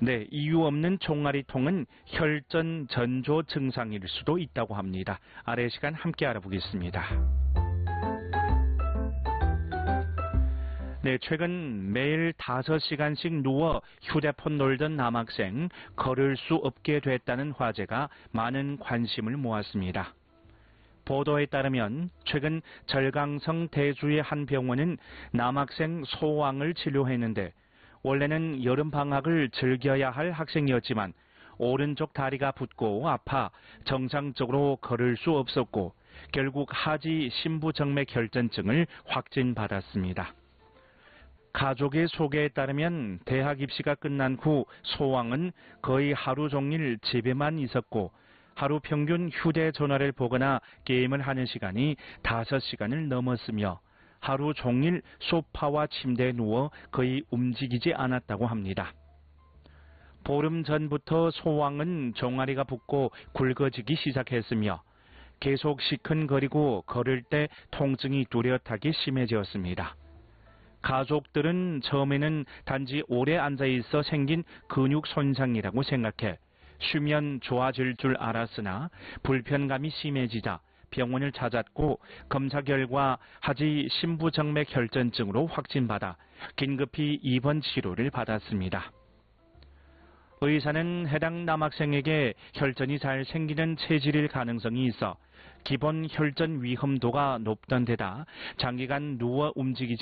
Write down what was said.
네, 이유 없는 종아리통은 혈전 전조 증상일 수도 있다고 합니다. 아래 시간 함께 알아보겠습니다. 네, 최근 매일 5시간씩 누워 휴대폰 놀던 남학생 걸을 수 없게 됐다는 화제가 많은 관심을 모았습니다. 보도에 따르면 최근 절강성 대주의 한 병원은 남학생 소왕을 치료했는데 원래는 여름방학을 즐겨야 할 학생이었지만 오른쪽 다리가 붓고 아파 정상적으로 걸을 수 없었고 결국 하지 심부정맥 혈전증을 확진받았습니다. 가족의 소개에 따르면 대학 입시가 끝난 후 소왕은 거의 하루 종일 집에만 있었고 하루 평균 휴대전화를 보거나 게임을 하는 시간이 5시간을 넘었으며 하루 종일 소파와 침대에 누워 거의 움직이지 않았다고 합니다. 보름 전부터 소왕은 종아리가 붓고 굵어지기 시작했으며 계속 시큰거리고 걸을 때 통증이 뚜렷하게 심해졌습니다. 가족들은 처음에는 단지 오래 앉아있어 생긴 근육 손상이라고 생각해 쉬면 좋아질 줄 알았으나 불편감이 심해지자 병원을 찾았고 검사 결과 하지 심부정맥 혈전증으로 확진받아 긴급히 입원 치료를 받았습니다. 의사는 해당 남학생에게 혈전이 잘 생기는 체질일 가능성이 있어 기본 혈전 위험도가 높던 데다 장기간 누워 움직이지